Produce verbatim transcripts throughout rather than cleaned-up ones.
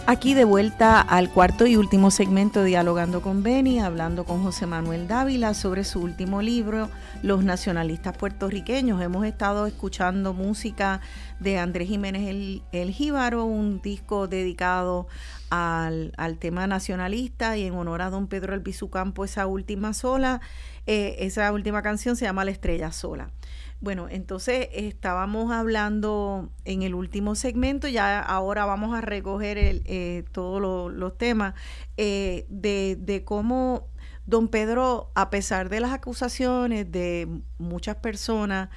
Aquí de vuelta al cuarto y último segmento de Dialogando con Beni, hablando con José Manuel Dávila sobre su último libro, Los Nacionalistas Puertorriqueños. Hemos estado escuchando música de Andrés Jiménez el, el Jíbaro, un disco dedicado al, al tema nacionalista, y en honor a don Pedro Albizu Campo, esa última sola, eh, esa última canción se llama La Estrella Sola. Bueno, entonces estábamos hablando en el último segmento, ya ahora vamos a recoger el, eh, todos lo, los temas, eh, de, de cómo don Pedro, a pesar de las acusaciones de muchas personas,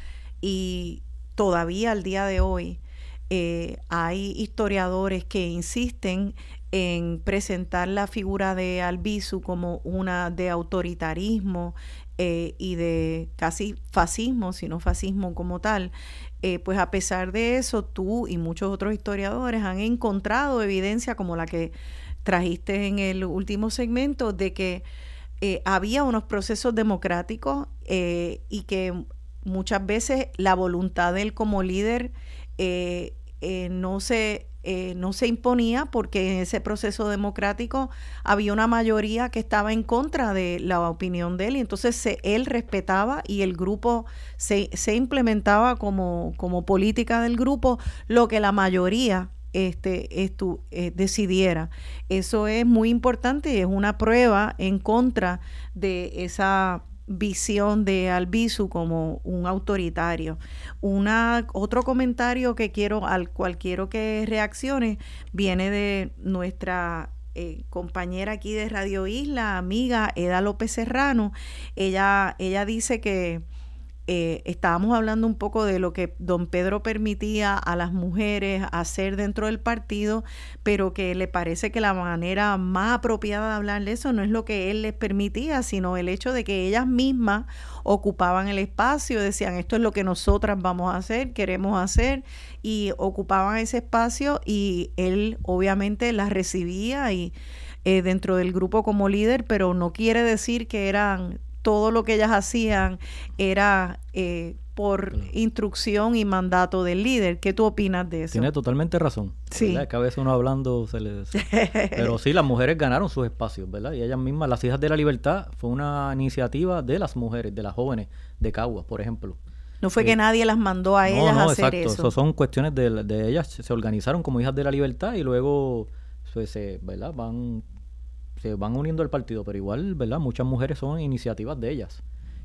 y todavía al día de hoy eh, hay historiadores que insisten en presentar la figura de Albizu como una de autoritarismo, Eh, y de casi fascismo, sino fascismo como tal, eh, pues a pesar de eso, tú y muchos otros historiadores han encontrado evidencia como la que trajiste en el último segmento, de que eh, había unos procesos democráticos eh, y que muchas veces la voluntad de él como líder eh, eh, no se... Eh, no se imponía, porque en ese proceso democrático había una mayoría que estaba en contra de la opinión de él, y entonces se, él respetaba y el grupo se, se implementaba como, como política del grupo lo que la mayoría este, estu, eh, decidiera. Eso es muy importante y es una prueba en contra de esa visión de Albizu como un autoritario. Una, otro comentario que quiero, al cual quiero que reaccione, viene de nuestra eh, compañera aquí de Radio Isla, amiga Eda López Serrano. Ella, ella dice que Eh, estábamos hablando un poco de lo que don Pedro permitía a las mujeres hacer dentro del partido, pero que le parece que la manera más apropiada de hablar de eso no es lo que él les permitía, sino el hecho de que ellas mismas ocupaban el espacio, decían esto es lo que nosotras vamos a hacer, queremos hacer, y ocupaban ese espacio, y él obviamente las recibía y eh, dentro del grupo como líder, pero no quiere decir que eran... todo lo que ellas hacían era eh, por claro. instrucción y mandato del líder. ¿Qué tú opinas de eso? Tiene totalmente razón. Sí. ¿Verdad? Que a veces uno hablando se les... Pero sí, las mujeres ganaron sus espacios, ¿verdad? Y ellas mismas, las Hijas de la Libertad, fue una iniciativa de las mujeres, de las jóvenes de Caguas, por ejemplo. No fue eh, que nadie las mandó a ellas no, no, a hacer exacto. eso. Eso son cuestiones de, de ellas. Se organizaron como Hijas de la Libertad y luego pues, se, ¿verdad? van... se van uniendo al partido, pero igual, ¿verdad? Muchas mujeres son iniciativas de ellas.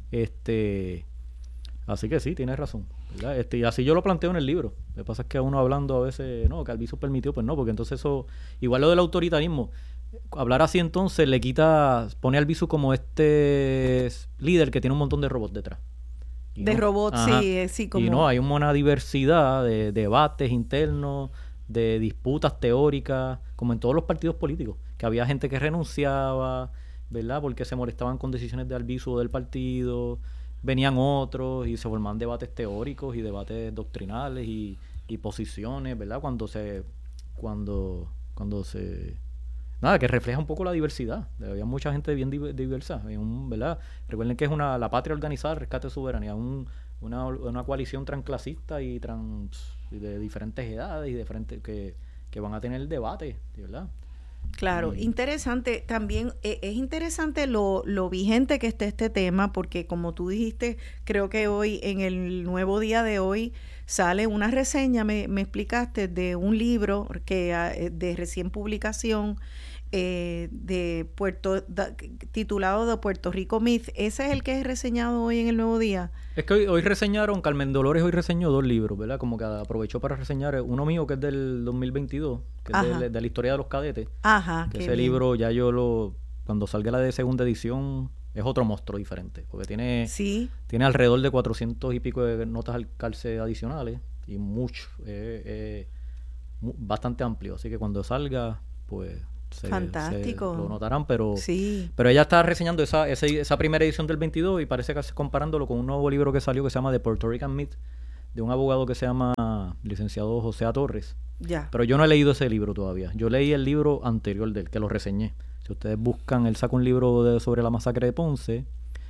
Este, así que sí, tienes razón, ¿verdad? Este, y así yo lo planteo en el libro. Lo que pasa es que uno hablando a veces, no, que Albizu permitió, pues no, porque entonces eso, igual lo del autoritarismo, hablar así entonces le quita, pone a Albizu como este líder que tiene un montón de robots detrás. Y de no, robots, ajá, sí, sí, como... Y no, hay una diversidad de debates internos, de disputas teóricas, como en todos los partidos políticos, que había gente que renunciaba, ¿verdad? Porque se molestaban con decisiones de Albizu o del partido, venían otros y se formaban debates teóricos y debates doctrinales y, y posiciones, ¿verdad? Cuando se, cuando, cuando se, nada, que refleja un poco la diversidad. Había mucha gente bien diversa, un, ¿verdad? Recuerden que es una, la patria organizada, rescate de soberanía, un, una, una coalición transclasista y trans, de diferentes edades y diferentes que, que van a tener debate, ¿verdad? Claro, y... interesante. También eh, es interesante lo, lo vigente que está este tema, porque como tú dijiste, creo que hoy, en el Nuevo Día de hoy, sale una reseña, me, me explicaste, de un libro que de recién publicación, eh, de Puerto da, titulado de Puerto Rico Myth. ¿Ese es el que es reseñado hoy en el Nuevo Día? Es que hoy, hoy reseñaron, Carmen Dolores hoy reseñó dos libros, ¿verdad? Como que aprovechó para reseñar uno mío que es del dos mil veintidós, que Ajá. es de, de la historia de los cadetes. Ajá, que ese bien. libro ya yo lo, cuando salga la de segunda edición, es otro monstruo diferente, porque tiene, ¿Sí? tiene alrededor de cuatrocientos y pico de notas al calce adicionales y mucho, eh, eh, bastante amplio, así que cuando salga, pues... Se, Fantástico. Se lo notarán, pero sí. pero ella está reseñando esa, esa, esa primera edición del veintidós y parece que comparándolo con un nuevo libro que salió que se llama The Puerto Rican Myth, de un abogado que se llama licenciado José A. Torres. Ya. Pero yo no he leído ese libro todavía. Yo leí el libro anterior del que lo reseñé. Si ustedes buscan, él saca un libro de, sobre la masacre de Ponce,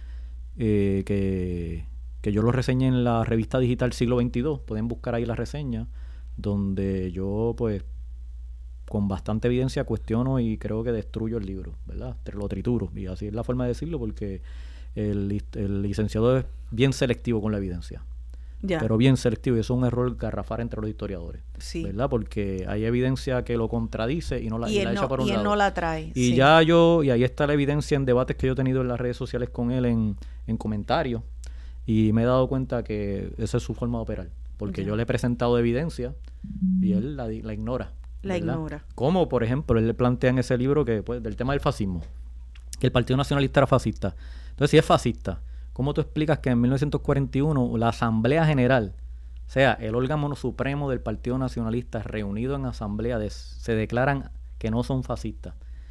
eh, que, que yo lo reseñé en la revista digital Siglo veintidós. Pueden buscar ahí la reseña, donde yo pues con bastante evidencia cuestiono y creo que destruyo el libro, ¿verdad? Lo trituro, y así es la forma de decirlo, porque el, el licenciado es bien selectivo con la evidencia. Ya. Pero bien selectivo, y eso es un error garrafal entre los historiadores, sí. ¿verdad? Porque hay evidencia que lo contradice y no la, y y la no, echa por un y lado. Y él no la trae. Y sí. ya yo, y ahí está la evidencia en debates que yo he tenido en las redes sociales con él en, en comentarios, y me he dado cuenta que esa es su forma de operar. Porque ya. yo le he presentado evidencia y él la, la ignora. La ¿verdad? ignora. Como, por ejemplo, él le plantea en ese libro que pues, del tema del fascismo, que el Partido Nacionalista era fascista. Entonces, si es fascista, ¿cómo tú explicas que en mil novecientos cuarenta y uno la Asamblea General, o sea, el órgano supremo del Partido Nacionalista reunido en asamblea, de, se declaran que no son fascistas?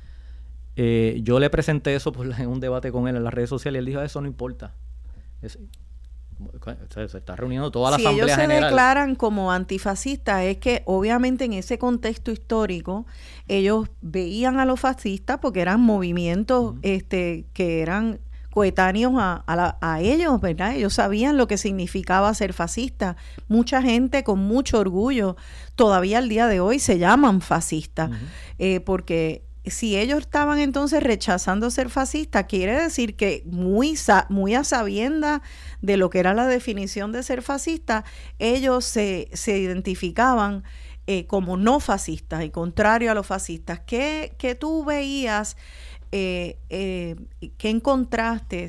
Eh, yo le presenté eso por, en un debate con él en las redes sociales y él dijo, eso no importa. Es, se, se está reuniendo toda la si Asamblea General. Si ellos se General. declaran como antifascistas, es que obviamente en ese contexto histórico ellos veían a los fascistas porque eran movimientos uh-huh. este, que eran coetáneos a, a, la, a ellos, ¿verdad? Ellos sabían lo que significaba ser fascista. Mucha gente con mucho orgullo todavía al día de hoy se llaman fascistas, uh-huh. eh, porque si ellos estaban entonces rechazando ser fascistas, quiere decir que muy, muy a sabiendas de lo que era la definición de ser fascista, ellos se, se identificaban eh, como no fascistas y contrario a los fascistas. ¿Qué, qué tú veías, eh, eh, qué encontraste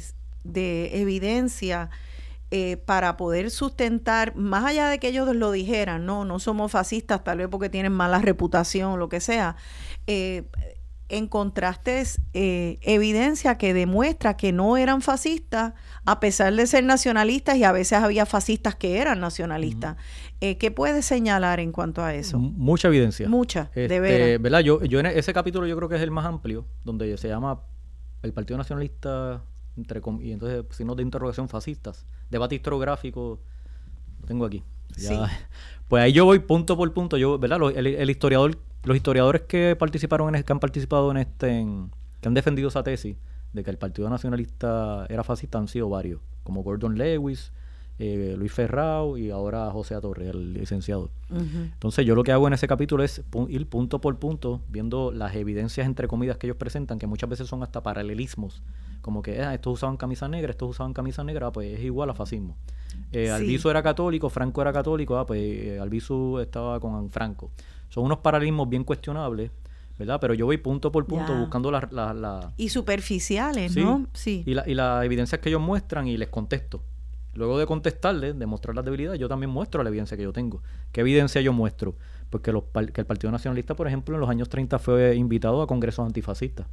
de evidencia eh, para poder sustentar, más allá de que ellos lo dijeran, no, no somos fascistas, tal vez porque tienen mala reputación o lo que sea, eh, encontraste eh, evidencia que demuestra que no eran fascistas a pesar de ser nacionalistas, y a veces había fascistas que eran nacionalistas? Uh-huh. Eh, ¿Qué puedes señalar en cuanto a eso? M- mucha evidencia. Mucha, este, de veras. ¿verdad? Yo, yo en ese capítulo yo creo que es el más amplio, donde se llama el Partido Nacionalista, entre com- y entonces signos de interrogación fascistas, debate historiográfico, lo tengo aquí. Ya, sí. Pues ahí yo voy punto por punto, yo, ¿verdad? El, el historiador, los historiadores que participaron en que han participado en este, en, que han defendido esa tesis de que el Partido Nacionalista era fascista, han sido varios, como Gordon Lewis, eh, Luis Ferrao y ahora José A. Torres, el licenciado. Uh-huh. Entonces yo lo que hago en ese capítulo es pu- ir punto por punto viendo las evidencias entre comillas que ellos presentan, que muchas veces son hasta paralelismos, como que ah, estos usaban camisa negra, estos usaban camisa negra, pues es igual a fascismo. Eh, sí. Albizu era católico, Franco era católico, ah, pues eh, Albizu estaba con Franco. Son unos paralelismos bien cuestionables, ¿verdad? Pero yo voy punto por punto ya. buscando las... La, la... Y superficiales, sí, ¿no? Sí. Y las y la evidencias que ellos muestran y les contesto. Luego de contestarles, de mostrar las debilidades, yo también muestro la evidencia que yo tengo. ¿Qué evidencia yo muestro? Pues que, los, que el Partido Nacionalista, por ejemplo, en los años treinta fue invitado a congresos antifascistas.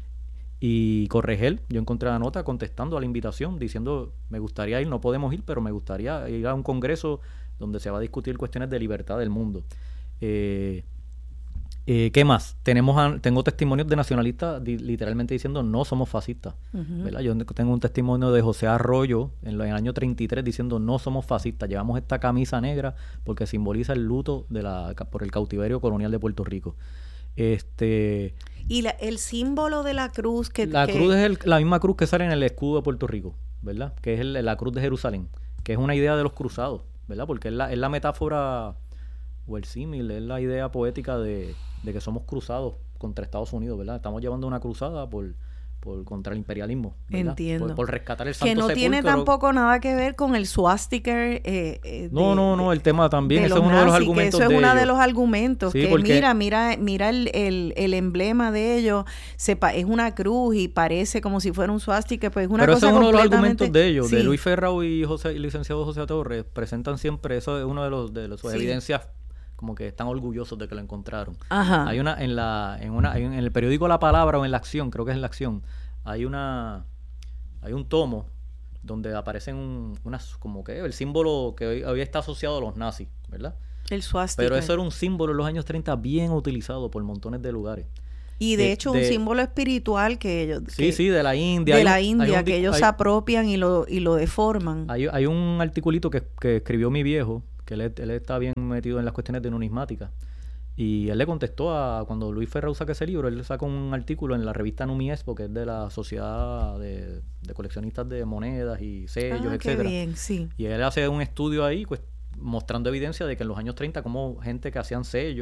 Y Corregel, yo encontré la nota contestando a la invitación, diciendo, me gustaría ir, no podemos ir, pero me gustaría ir a un congreso donde se va a discutir cuestiones de libertad del mundo. Eh, eh, ¿Qué más? Tenemos a, tengo testimonios de nacionalistas di, literalmente diciendo no somos fascistas. Uh-huh. ¿verdad? Yo tengo un testimonio de José Arroyo en, en el año treinta y tres diciendo no somos fascistas, llevamos esta camisa negra porque simboliza el luto de la, por el cautiverio colonial de Puerto Rico. Este... Y la, el símbolo de la cruz que... La que... cruz es el, la misma cruz que sale en el escudo de Puerto Rico, ¿verdad? Que es el, la cruz de Jerusalén, que es una idea de los cruzados, ¿verdad? Porque es la, es la metáfora o el símil, es la idea poética de, de que somos cruzados contra Estados Unidos, ¿verdad? Estamos llevando una cruzada por... Por, contra el imperialismo, ¿verdad? Entiendo. Por, por rescatar el Santo Sepulcro. Que no Sepulcro. Tiene tampoco nada que ver con el swastika. Eh, eh, no, de, no, no, el tema también, ese es uno nazis, de los argumentos eso de es uno ellos. de los argumentos, sí, que porque... mira, mira, mira el, el, el emblema de ellos, sepa, es una cruz y parece como si fuera un swastika, pues es una Pero cosa ese es uno de los completamente... argumentos de ellos, sí. de Luis Ferrao y José, el licenciado José A. Torres, presentan siempre, eso es uno de los de las sí. evidencias como que están orgullosos de que lo encontraron. Ajá. Hay una, en la, en una, hay un, en el periódico La Palabra o en La Acción, creo que es en La Acción, hay una, hay un tomo donde aparecen un, unas, como que el símbolo que hoy, hoy está asociado a los nazis, ¿verdad? El swastika. Pero eso era un símbolo en los años treinta bien utilizado por montones de lugares. Y de, de hecho de, un símbolo espiritual que ellos... Sí, que, sí, de la India. De hay la un, India, un, que ellos hay, se apropian y lo, y lo deforman. Hay, hay un articulito que, que escribió mi viejo, que él, él está bien metido en las cuestiones de numismática. Y él le contestó a cuando Luis Ferrao saca ese libro, él saca un artículo en la revista Numiespo, que es de la Sociedad de, de Coleccionistas de Monedas y Sellos, ah, etcétera. Qué bien, sí. Y él hace un estudio ahí, pues, mostrando evidencia de que en los años treinta, como gente que hacían sellos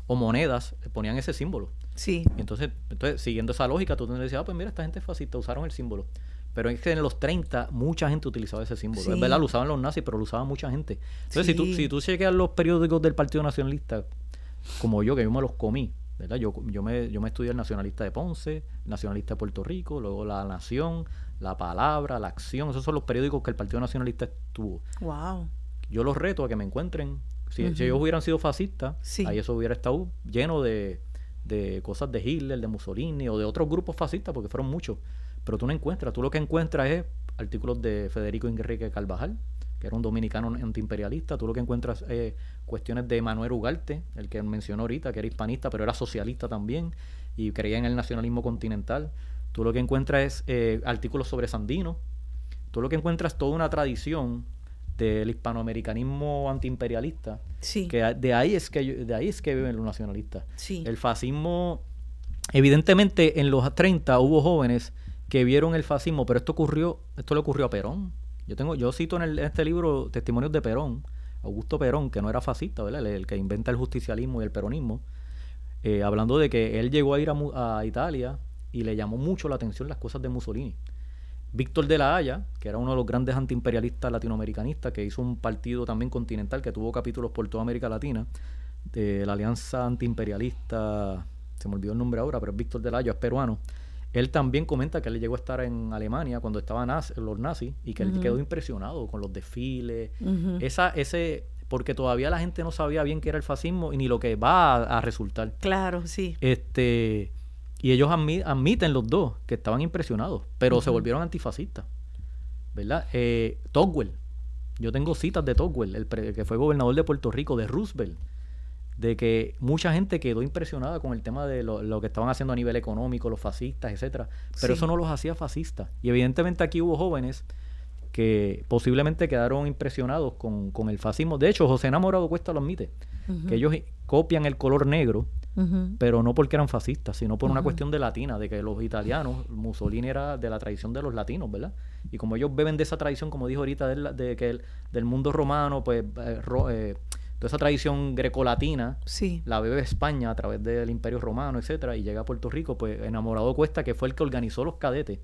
o monedas, ponían ese símbolo. Sí. Y entonces, entonces, siguiendo esa lógica, tú te decías, ah, pues mira, esta gente es fascista, usaron el símbolo. Pero es que en los treinta mucha gente utilizaba ese símbolo. Sí. Es verdad, lo usaban los nazis, pero lo usaba mucha gente. Entonces, Sí. si tú si tú chequeas los periódicos del Partido Nacionalista, como yo, que yo me los comí, ¿verdad? Yo, yo, me, yo me estudié el Nacionalista de Ponce, el Nacionalista de Puerto Rico, luego La Nación, La Palabra, La Acción. Esos son los periódicos que el Partido Nacionalista tuvo. Wow. Yo los reto a que me encuentren. Si, Uh-huh. si ellos hubieran sido fascistas, Sí. ahí eso hubiera estado lleno de, de cosas de Hitler, de Mussolini o de otros grupos fascistas, porque fueron muchos. Pero tú no encuentras. Tú lo que encuentras es artículos de Federico Enrique Carvajal, que era un dominicano antiimperialista. Tú lo que encuentras es cuestiones de Manuel Ugarte, el que mencionó ahorita, que era hispanista, pero era socialista también y creía en el nacionalismo continental. Tú lo que encuentras es eh, artículos sobre Sandino. Tú lo que encuentras es toda una tradición del hispanoamericanismo antiimperialista, Sí. que de ahí es que de ahí es que viven los nacionalistas. Sí. El fascismo, evidentemente en los treinta hubo jóvenes que vieron el fascismo, pero esto ocurrió, esto le ocurrió a Perón. Yo tengo, yo cito en, el, en este libro testimonios de Perón, Augusto Perón, que no era fascista, ¿verdad? El, el que inventa el justicialismo y el peronismo, eh, hablando de que él llegó a ir a, a Italia y le llamó mucho la atención las cosas de Mussolini. Víctor de la Haya, que era uno de los grandes antiimperialistas latinoamericanistas, que hizo un partido también continental que tuvo capítulos por toda América Latina, de la Alianza Antiimperialista, se me olvidó el nombre ahora, pero Víctor de la Haya es peruano. Él también comenta que él llegó a estar en Alemania cuando estaban nazi, los nazis y que uh-huh. él quedó impresionado con los desfiles. Uh-huh. Esa, ese, porque todavía la gente no sabía bien qué era el fascismo y ni lo que va a, a resultar. Claro, sí. Este... Y ellos admi- admiten los dos que estaban impresionados, pero uh-huh. se volvieron antifascistas, ¿verdad? Eh, Tocqueville, yo tengo citas de Tocqueville, el pre- que fue gobernador de Puerto Rico, de Roosevelt, de que mucha gente quedó impresionada con el tema de lo, lo que estaban haciendo a nivel económico, los fascistas, etcétera. Pero sí. eso no los hacía fascistas. Y evidentemente aquí hubo jóvenes que posiblemente quedaron impresionados con, con el fascismo. De hecho, José Enamorado Cuesta lo admite, uh-huh. que ellos copian el color negro, uh-huh. pero no porque eran fascistas, sino por uh-huh. una cuestión de latina, de que los italianos, Mussolini era de la tradición de los latinos, ¿verdad? Y como ellos beben de esa tradición, como dijo ahorita, de, de que el, del mundo romano, pues eh, ro, eh, toda esa tradición grecolatina, sí. la bebe España a través del Imperio Romano, etcétera, y llega a Puerto Rico, pues Enamorado Cuesta, que fue el que organizó los cadetes,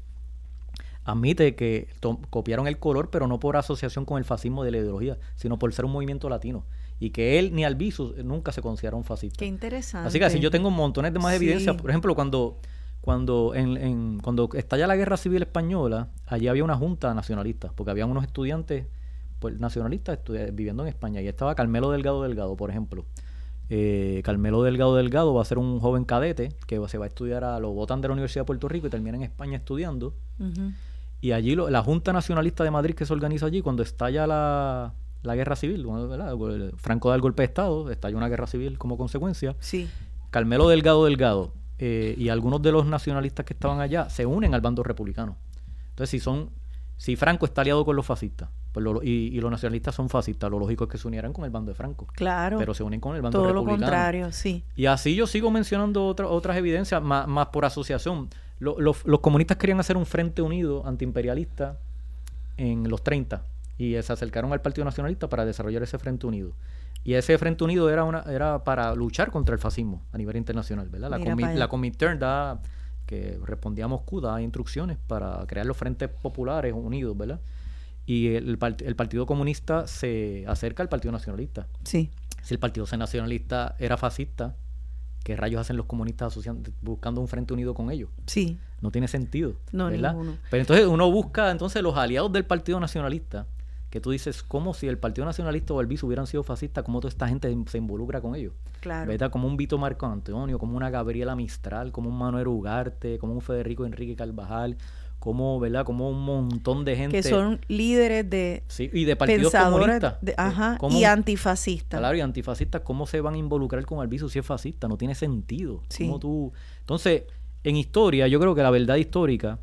admite que to- copiaron el color, pero no por asociación con el fascismo de la ideología, sino por ser un movimiento latino. Y que él ni Albizu nunca se consideraron fascistas. Qué interesante. Así que así yo tengo montones de más sí. evidencias. Por ejemplo, cuando, cuando, en, en, cuando estalla la Guerra Civil Española, allí había una junta nacionalista, porque había unos estudiantes pues, nacionalistas estu- viviendo en España. Y estaba Carmelo Delgado Delgado, por ejemplo. Eh, Carmelo Delgado Delgado va a ser un joven cadete que se va a estudiar, a lo botan de la Universidad de Puerto Rico y termina en España estudiando. Uh-huh. Y allí lo, la Junta Nacionalista de Madrid que se organiza allí, cuando estalla la, la guerra civil, ¿verdad? Franco da el golpe de Estado, estalla una guerra civil como consecuencia. Sí. Carmelo Delgado Delgado eh, y algunos de los nacionalistas que estaban allá se unen al bando republicano. Entonces, si son si Franco está aliado con los fascistas pues lo, y, y los nacionalistas son fascistas, lo lógico es que se unieran con el bando de Franco. Claro. Pero se unen con el bando todo republicano. Todo lo contrario, sí. Y así yo sigo mencionando otra, otras evidencias, más, más por asociación. Lo, lo, los comunistas querían hacer un frente unido antiimperialista en los treinta y se acercaron al Partido Nacionalista para desarrollar ese frente unido. Y ese frente unido era una era para luchar contra el fascismo a nivel internacional, ¿verdad? La, comi- la Comintern da, que respondía a Moscú, da instrucciones para crear los frentes populares unidos, ¿verdad? Y el, el, el Partido Comunista se acerca al Partido Nacionalista. Sí. Si el Partido Nacionalista era fascista, ¿qué rayos hacen los comunistas asociando, buscando un frente unido con ellos? Sí. No tiene sentido, no, ¿verdad? Ninguno. Pero entonces uno busca entonces los aliados del Partido Nacionalista, que tú dices, ¿cómo si el Partido Nacionalista o el B I S hubieran sido fascistas, cómo toda esta gente se involucra con ellos? Claro. ¿Verdad? Como un Vito Marco Antonio, como una Gabriela Mistral, como un Manuel Ugarte, como un Federico Enrique Carvajal, como, ¿verdad? Como un montón de gente que son líderes de sí, y de partidos comunistas de, ajá, ¿Cómo, y antifascistas. Claro, y antifascistas, ¿cómo se van a involucrar con Albizu si es fascista? No tiene sentido. Sí. ¿Cómo tú? Entonces, en historia, yo creo que la verdad histórica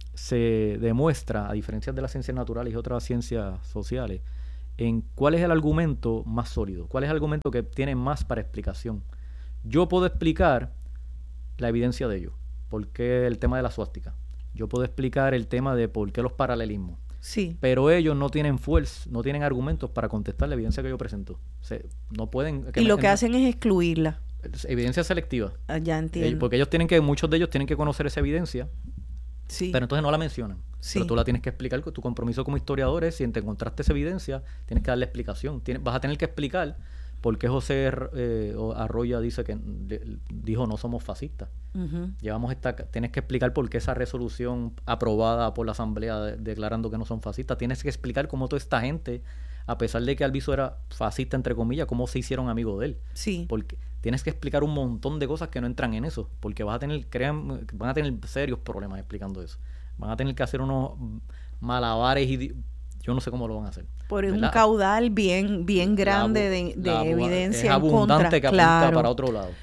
se demuestra, a diferencia de las ciencias naturales y otras ciencias sociales, en cuál es el argumento más sólido, cuál es el argumento que tiene más para explicación. Yo puedo explicar la evidencia de ello, por qué el tema de la suástica. Yo puedo explicar el tema de por qué los paralelismos. Sí. Pero ellos no tienen fuerza, no tienen argumentos para contestar la evidencia que yo presento. O sea, no pueden... Que y lo me, que hacen es excluirla. Evidencia selectiva. Ah, ya entiendo. Eh, porque ellos tienen que, muchos de ellos tienen que conocer esa evidencia, sí. pero entonces no la mencionan. Sí. Pero tú la tienes que explicar. Tu compromiso como historiador es, si te encontraste esa evidencia, tienes que darle explicación. Tienes, vas a tener que explicar por qué José eh, Arroyo dice que de, dijo no somos fascistas. Uh-huh. Llevamos esta, tienes que explicar por qué esa resolución aprobada por la Asamblea de, declarando que no son fascistas. Tienes que explicar cómo toda esta gente, a pesar de que Albizu era fascista, entre comillas, cómo se hicieron amigos de él. Sí. Porque tienes que explicar un montón de cosas que no entran en eso, porque vas a tener, crean, van a tener serios problemas explicando eso. Van a tener que hacer unos malabares y yo no sé cómo lo van a hacer. Por un caudal bien, bien grande de, de la, evidencia es abundante en contra. Que apunta claro. para otro lado.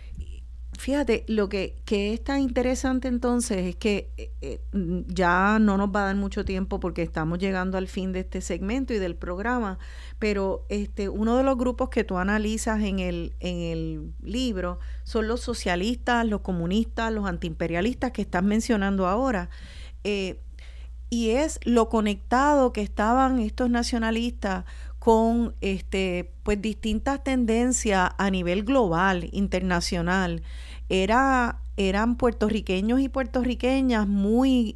Fíjate, lo que, que es tan interesante entonces es que eh, ya no nos va a dar mucho tiempo porque estamos llegando al fin de este segmento y del programa, pero este uno de los grupos que tú analizas en el, en el libro son los socialistas, los comunistas, los antiimperialistas que estás mencionando ahora. Eh, y es lo conectado que estaban estos nacionalistas con este pues distintas tendencias a nivel global, internacional. Era, eran puertorriqueños y puertorriqueñas muy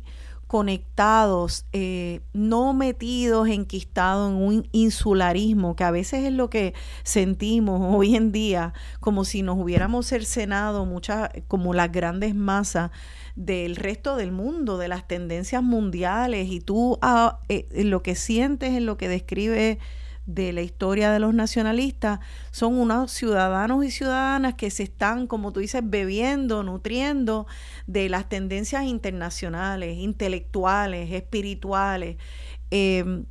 conectados, eh, no metidos, enquistados en un insularismo, que a veces es lo que sentimos hoy en día, como si nos hubiéramos cercenado muchas, como las grandes masas del resto del mundo, de las tendencias mundiales, y tú ah, eh, lo que sientes en lo que describe de la historia de los nacionalistas son unos ciudadanos y ciudadanas que se están, como tú dices, bebiendo, nutriendo de las tendencias internacionales, intelectuales, espirituales. Eh,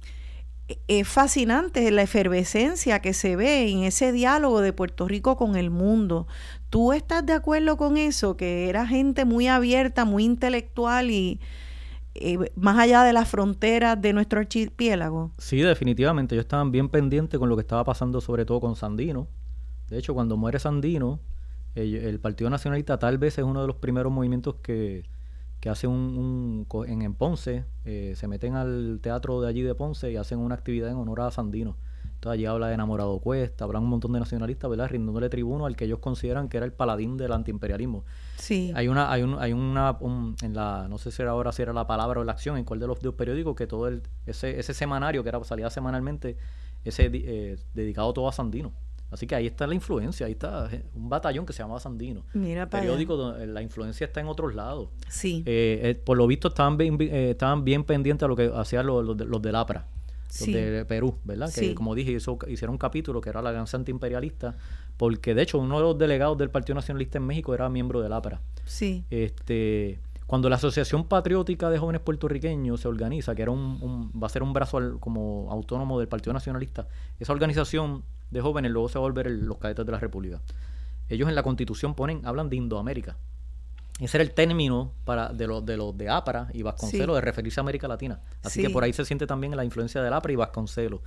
es fascinante la efervescencia que se ve en ese diálogo de Puerto Rico con el mundo. ¿Tú estás de acuerdo con eso? Que era gente muy abierta, muy intelectual y Eh, más allá de las fronteras de nuestro archipiélago. Sí, definitivamente. Ellos estaban bien pendientes con lo que estaba pasando, sobre todo con Sandino. De hecho, cuando muere Sandino, el, el Partido Nacionalista tal vez es uno de los primeros movimientos que, que hace un, un en, en Ponce, eh, se meten al teatro de allí de Ponce y hacen una actividad en honor a Sandino. Entonces allí habla de Enamorado Cuesta, hablan un montón de nacionalistas, ¿verdad? Rindiéndole tribuno al que ellos consideran que era el paladín del antiimperialismo. Sí. Hay una, hay un, hay una, un, en la, no sé si era ahora si era La Palabra o La Acción, en cuál de los dos periódicos, que todo el, ese, ese semanario que era salía semanalmente, ese eh, dedicado todo a Sandino. Así que ahí está la influencia, ahí está un batallón que se llamaba Sandino. Mira para periódico donde la influencia está en otros lados. Sí. Eh, eh, por lo visto estaban bien, eh, estaban bien pendientes a lo que hacían los, los, los del APRA. Los sí. de Perú, ¿verdad? Sí. Que como dije, hizo, hicieron un capítulo que era la Alianza Antiimperialista, porque de hecho uno de los delegados del Partido Nacionalista en México era miembro del APRA. Sí. Este, cuando la Asociación Patriótica de Jóvenes Puertorriqueños se organiza, que era un, un va a ser un brazo al, como autónomo del Partido Nacionalista, esa organización de jóvenes luego se va a volver el, los Cadetes de la República. Ellos en la Constitución ponen, hablan de Indoamérica. Ese era el término para de los de los de APRA y Vasconcelos, sí. de referirse a América Latina. Así sí. que por ahí se siente también la influencia del APRA y Vasconcelos.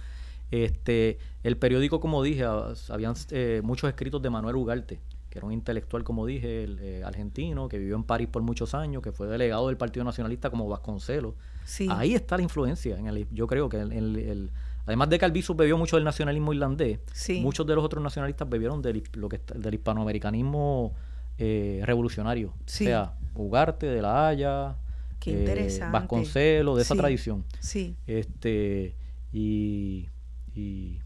Este, el periódico, como dije, habían eh, muchos escritos de Manuel Ugarte, que era un intelectual, como dije, el, eh, argentino, que vivió en París por muchos años, que fue delegado del Partido Nacionalista como Vasconcelos. Sí. Ahí está la influencia. En el, yo creo que el, el, el, además de que Albizu bebió mucho del nacionalismo irlandés, sí. muchos de los otros nacionalistas bebieron del, lo que, del hispanoamericanismo Eh, revolucionario, sí. o sea, Ugarte, De la Haya, Qué eh, interesante. Vasconcelos, de esa sí. tradición. Sí. Este, y, y,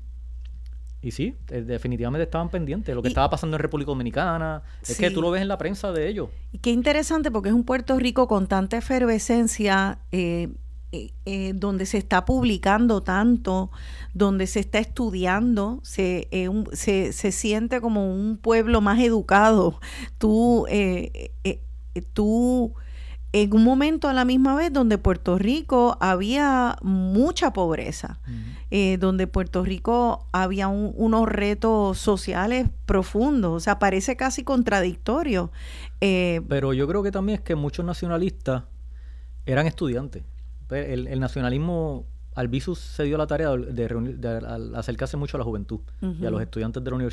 y sí, eh, definitivamente estaban pendientes de lo que y, estaba pasando en República Dominicana. Es sí. que tú lo ves en la prensa de ellos. Y qué interesante, porque es un Puerto Rico con tanta efervescencia, eh, Eh, eh, donde se está publicando tanto, donde se está estudiando, se, eh, un, se, se siente como un pueblo más educado. Tú, eh, eh, tú, en un momento a la misma vez donde Puerto Rico había mucha pobreza, uh-huh. eh, donde Puerto Rico había un, unos retos sociales profundos, o sea, parece casi contradictorio. Eh, Pero yo creo que también es que muchos nacionalistas eran estudiantes. El, el nacionalismo, Albizu se dio la tarea de, reunir, de, de acercarse mucho a la juventud uh-huh. y a los estudiantes de la universidad.